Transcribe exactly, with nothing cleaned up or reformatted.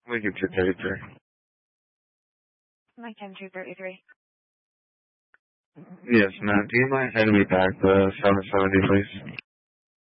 We get two thirty-three. My ten two thirty-three. Yes, ma'am. Do you mind handing me back the seven seventy, please?